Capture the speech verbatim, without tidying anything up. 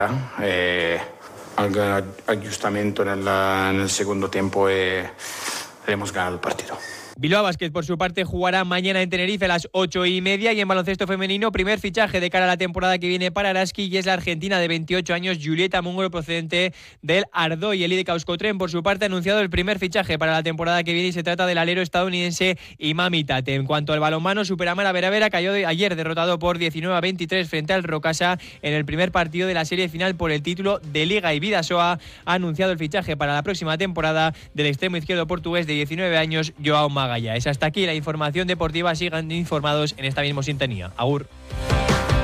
Eh, algún ajustamiento en el, en el segundo tiempo y hemos ganado el partido. Bilbao Basket, por su parte, jugará mañana en Tenerife a las ocho y media. Y en baloncesto femenino, primer fichaje de cara a la temporada que viene para Araski, y es la argentina de veintiocho años, Julieta Mongolo, procedente del Ardoy. El I D K Euskotren, por su parte, ha anunciado el primer fichaje para la temporada que viene, y se trata del alero estadounidense Imami Tate. En cuanto al balonmano, Superamara Veravera cayó de ayer derrotado por diecinueve a veintitrés frente al Rocasa en el primer partido de la serie final por el título de Liga. Y Bidasoa ha anunciado el fichaje para la próxima temporada del extremo izquierdo portugués de diecinueve años, Joao Magalla. Es hasta aquí la información deportiva. Sigan informados en esta misma sintonía. Agur.